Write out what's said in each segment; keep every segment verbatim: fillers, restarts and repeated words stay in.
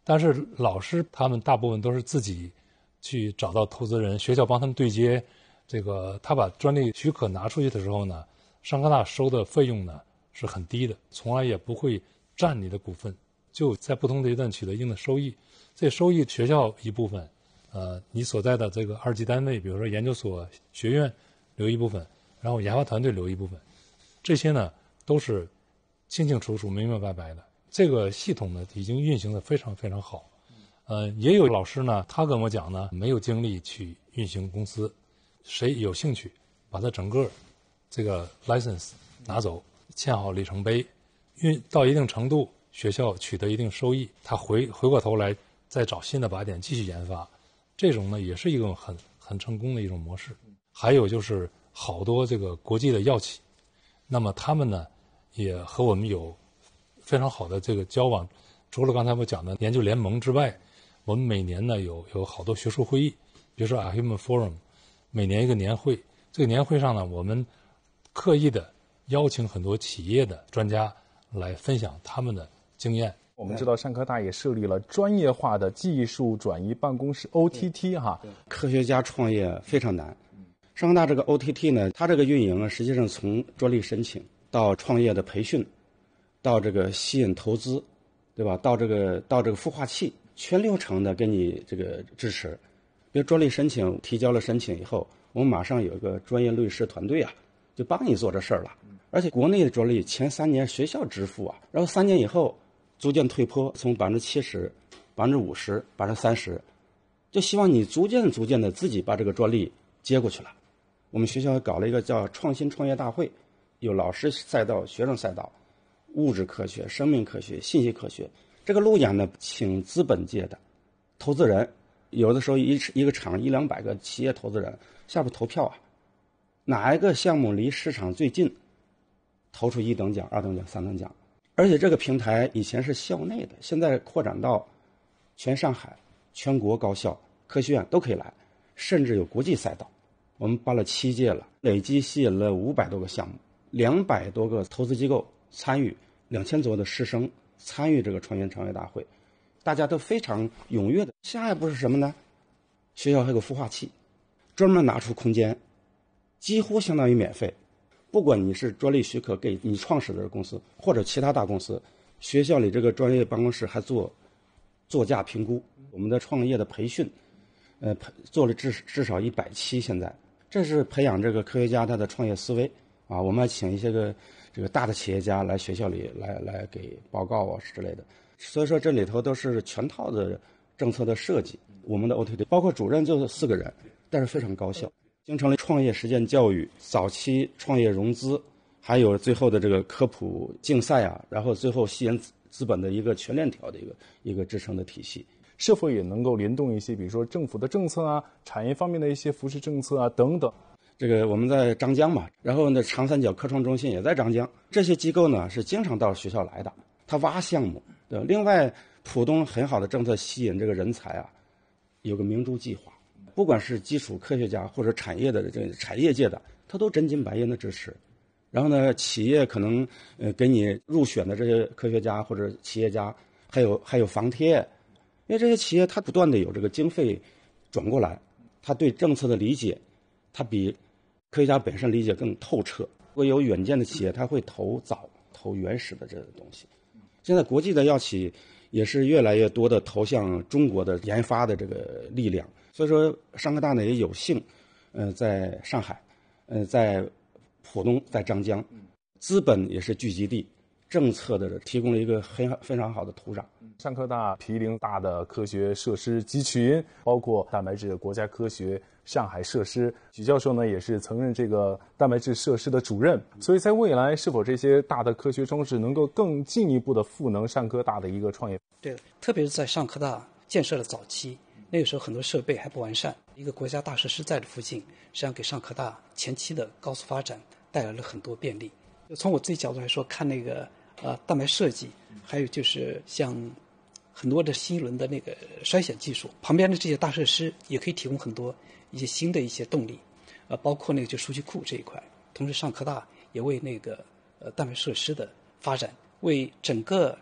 但是老师他们大部分都是自己去找到投资人，学校帮他们对接。这个他把专利许可拿出去的时候呢，上科大收的费用呢是很低的，从来也不会占你的股份，就在不同阶段取得一定的收益。这收益学校一部分，呃，你所在的这个二级单位，比如说研究所、学院留一部分，然后研发团队留一部分，这些呢都是清清楚楚、明明白白的。这个系统呢已经运行的非常非常好。呃，也有老师呢，他跟我讲呢，没有精力去运行公司，谁有兴趣把它整个这个 license 拿走，签好里程碑，运到一定程度，学校取得一定收益，他回回过头来再找新的靶点继续研发，这种呢也是一种很很成功的一种模式。还有就是好多这个国际的药企，那么他们呢也和我们有非常好的这个交往。除了刚才我讲的研究联盟之外，我们每年呢有有好多学术会议，比如说 Ahuman Forum， 每年一个年会。这个年会上呢，我们刻意的邀请很多企业的专家来分享他们的经验。 我们知道上科大也设立了专业化的技术转移办公室 O T T 哈。 科学家创业非常难。上科大这个 O T T 呢，它这个运营啊，实际上从专利申请到创业的培训，到这个吸引投资，对吧？到这个到这个孵化器，全流程的给你这个支持。比如专利申请提交了申请以后，我们马上有一个专业律师团队啊，就帮你做这事儿了。而且国内的专利前三年学校支付啊，然后三年以后逐渐退坡，从百分之七十、百分之五十、百分之三十，就希望你逐渐逐渐的自己把这个专利接过去了。我们学校搞了一个叫创新创业大会，有老师赛道、学生赛道，物质科学、生命科学、信息科学。这个路演呢，请资本界的投资人，有的时候一一个厂一两百个企业投资人下边投票啊，哪一个项目离市场最近，投出一等奖、二等奖、三等奖。而且这个平台以前是校内的，现在扩展到全上海、全国高校、科学院都可以来，甚至有国际赛道。我们办了七届了，累计吸引了五百多个项目，两百多个投资机构参与，两千左右的师生参与这个创新创业大会，大家都非常踊跃的。下一步是什么呢？学校还有个孵化器，专门拿出空间，几乎相当于免费。不管你是专利许可给你创始的公司或者其他大公司，学校里这个专业办公室还做作价评估，我们的创业的培训，呃，做了至至少一百期，现在这是培养这个科学家他的创业思维啊。我们还请一些个这个大的企业家来学校里来来给报告啊之类的。所以说这里头都是全套的政策的设计。我们的 O T T 包括主任就是四个人，但是非常高效。形成了创业实践教育、早期创业融资，还有最后的这个科普竞赛啊，然后最后吸引资本的一个全链条的一个一个支撑的体系。 是否也能够联动一些，比如说政府的政策啊、产业方面的一些扶持政策啊等等？ 这个我们在张江嘛，然后呢，长三角科创中心也在张江，这些机构呢是经常到学校来的，他挖项目。对，另外，浦东很好的政策吸引这个人才啊，有个明珠计划。不管是基础科学家或者产业的这个产业界的，他都真金白银的支持。然后呢，企业可能呃给你入选的这些科学家或者企业家，还有还有房贴，因为这些企业它不断的有这个经费转过来，他对政策的理解，他比科学家本身理解更透彻。如果有远见的企业，他会投早、投原始的这个东西。现在国际的药企也是越来越多的投向中国的研发的这个力量。所以说，上科大呢也有幸，呃，在上海，呃，在浦东，在张江，资本也是聚集地，政策的提供了一个很非常好的土壤。 上科大毗邻大的科学设施集群，包括蛋白质国家科学上海设施。许教授呢也是曾任这个蛋白质设施的主任，所以在未来是否这些大的科学装置能够更进一步的赋能上科大的一个创业？ 对，特别是在上科大建设的早期。那个时候很多设备还不完善，一个国家大设施在的附近，实际上给上科大前期的高速发展带来了很多便利。就从我自己角度来说，看那个呃蛋白设计，还有就是像很多的新一轮的那个筛选技术，旁边的这些大设施也可以提供很多一些新的一些动力，呃，包括那个就数据库这一块。同时，上科大也为那个呃蛋白设施的发展，为整个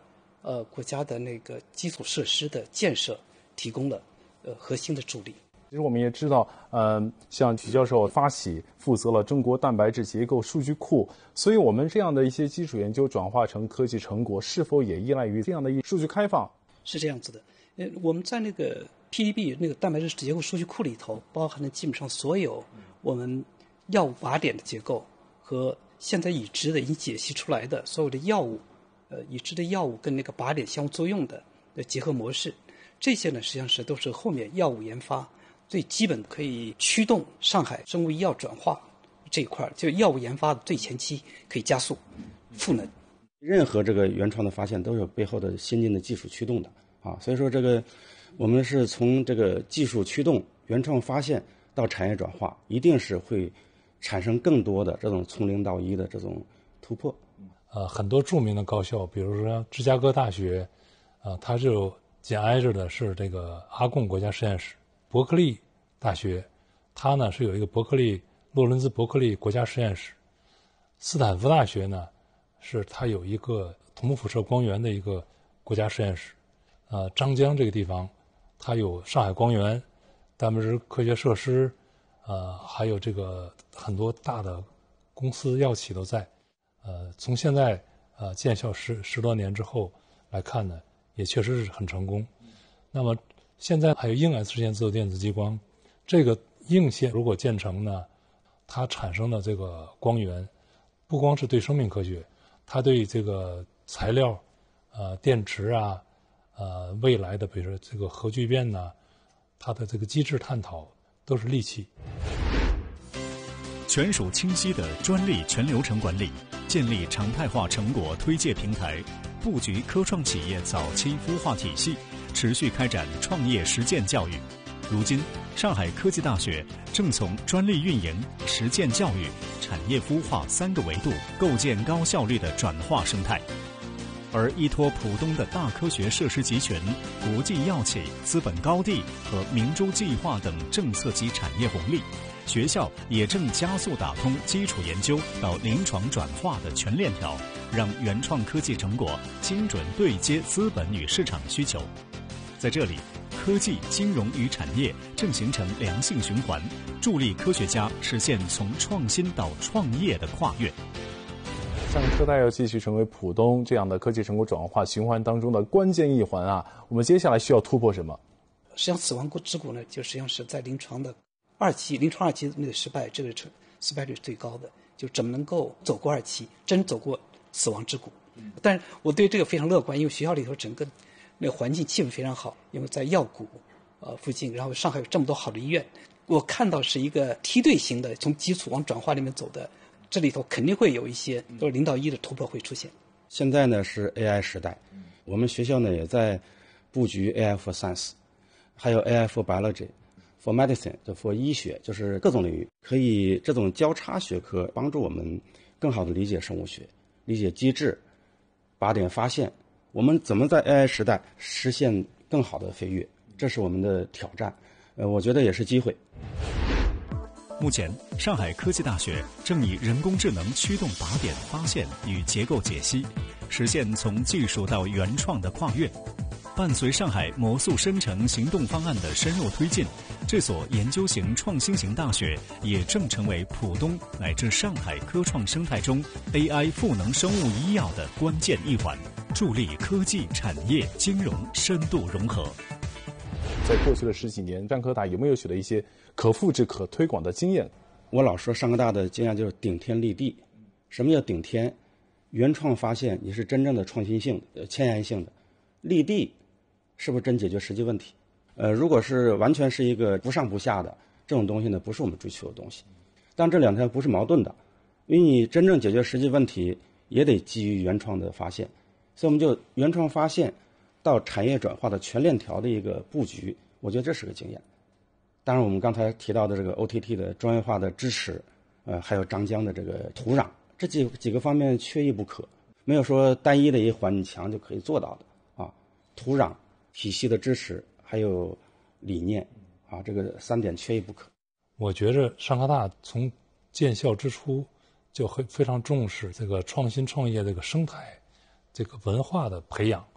呃国家的那个基础设施的建设提供了呃核心的助力。 其实我们也知道，呃，像许教授发起负责了中国蛋白质结构数据库，所以我们这样的一些基础研究转化成科技成果，是否也依赖于这样的一数据开放？ 是这样子的，呃，我们在那个 P D B 那个蛋白质结构数据库里头，包含了基本上所有我们药物靶点的结构和现在已知的已经解析出来的所有的药物，呃，已知的药物跟那个靶点相互作用的的结合模式，这些呢实际上是都是后面药物研发最基本可以驱动上海生物医药转化这一块，就药物研发的最前期可以加速赋能。 任何这个原创的发现都有背后的先进的技术驱动的啊，所以说这个我们是从这个技术驱动、原创发现到产业转化，一定是会产生更多的这种从零到一的这种突破。 呃，很多著名的高校，比如说芝加哥大学，呃，它就紧挨着的是这个阿贡国家实验室。伯克利大学，它呢是有一个伯克利洛伦兹伯克利国家实验室。斯坦福大学呢，是它有一个同步辐射光源的一个国家实验室。呃，张江这个地方，它有上海光源、蛋白质科学设施，呃，还有这个很多大的公司药企都在。呃，从现在呃建校十十多年之后来看呢，也确实是很成功。那么现在还有硬 S 实现自由电子激光，这个硬线如果建成呢，它产生的这个光源，不光是对生命科学，它对这个材料、呃电池啊、呃未来的比如说这个核聚变呐、啊，它的这个机制探讨都是利器。 全属清晰的专利全流程管理，建立常态化成果推介平台，布局科创企业早期孵化体系，持续开展创业实践教育。如今，上海科技大学正从专利运营、实践教育、产业孵化三个维度构建高效率的转化生态。而依托浦东的大科学设施集群、国际药企、资本高地和明珠计划等政策级产业红利，学校也正加速打通基础研究到临床转化的全链条，让原创科技成果精准对接资本与市场需求。在这里，科技、金融与产业正形成良性循环，助力科学家实现从创新到创业的跨越。 上海科大要继续成为浦东这样的科技成果转化循环当中的关键一环啊！我们接下来需要突破什么？ 实际上，死亡之谷呢，就实际上是在临床的二期，临床二期那个失败，这个失败率是最高的。就怎么能够走过二期，真走过死亡之谷？但是我对这个非常乐观，因为学校里头整个那个环境气氛非常好，因为在药谷呃附近，然后上海有这么多好的医院，我看到是一个梯队型的，从基础往转化里面走的。这里头肯定会有一些都是零到一的突破会出现。 现在呢是 A I 时代，我们学校呢也在布局 A I for Science， 还有 A I for Biology、for Medicine， 就 for 医学，就是各种领域可以这种交叉学科帮助我们更好的理解生物学、理解机制、靶点发现。我们怎么在 A I 时代实现更好的飞跃？这是我们的挑战，呃，我觉得也是机会。 目前，上海科技大学正以人工智能驱动靶点发现与结构解析，实现从技术到原创的跨越。伴随上海魔速生成行动方案的深入推进，这所研究型创新型大学也正成为浦东乃至上海科创生态中 A I 赋能生物医药的关键一环，助力科技、产业、金融深度融合。 在过去的十几年，上科大有没有取得一些可复制、可推广的经验？ 我老说上科大的经验就是顶天立地。什么叫顶天？原创发现也是真正的创新性的、前沿性的。立地是不是真解决实际问题？呃，如果是完全是一个不上不下的这种东西呢，不是我们追求的东西。但这两条不是矛盾的，因为你真正解决实际问题，也得基于原创的发现。所以我们就原创发现到产业转化的全链条的一个布局，我觉得这是个经验。当然，我们刚才提到的这个 O T T 的专业化的支持，呃，还有张江的这个土壤，这几几个方面缺一不可，没有说单一的一环强就可以做到的啊。土壤体系的支持，还有理念啊，这个三点缺一不可。 我觉着上科大从建校之初就会非常重视这个创新创业这个生态、这个文化的培养。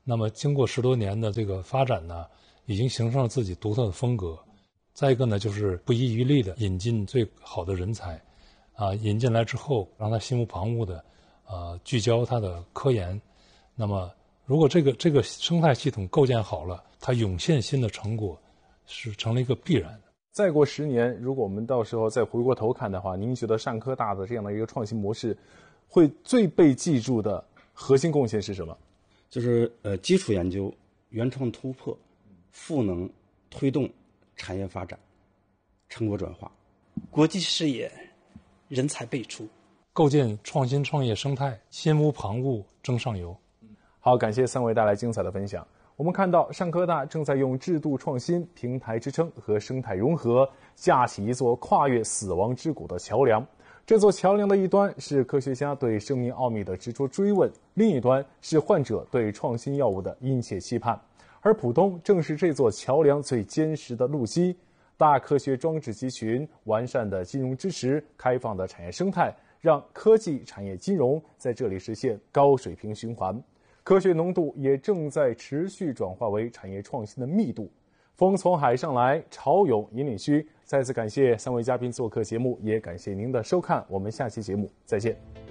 那么经过十多年的这个发展呢，已经形成了自己独特的风格。再一个呢，就是不遗余力的引进最好的人才，啊，引进来之后让他心无旁骛的，呃，聚焦他的科研。那么如果这个这个生态系统构建好了，它涌现新的成果是成了一个必然的。 再过十年，如果我们到时候再回过头看的话，您觉得上科大的这样的一个创新模式，会最被记住的核心贡献是什么？ 就是呃，基础研究、原创突破、赋能、推动产业发展、成果转化、 国际视野、人才辈出， 构建创新创业生态，心无旁骛争上游。 好，感谢三位带来精彩的分享。我们看到上科大正在用制度创新、平台支撑和生态融合，架起一座跨越死亡之谷的桥梁。这座桥梁的一端是科学家对生命奥秘的执着追问，另一端是患者对创新药物的殷切期盼。而浦东正是这座桥梁最坚实的路基。大科学装置集群、完善的金融支持、开放的产业生态，让科技、产业、金融在这里实现高水平循环。科学浓度也正在持续转化为产业创新的密度。风从海上来，潮涌引领虚。再次感谢三位嘉宾做客节目，也感谢您的收看。我们下期节目再见。